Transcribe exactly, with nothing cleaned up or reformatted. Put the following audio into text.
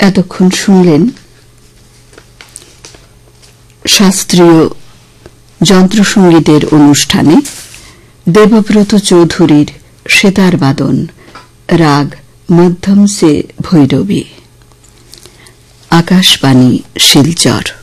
এতক্ষণ শুনলেন শাস্ত্রীয় যন্ত্রসঙ্গীতের অনুষ্ঠানে দেবব্রত চৌধুরীর সেতার বাদন, রাগ মধ্যম সে ভৈরবী। আকাশবাণী শিলচর।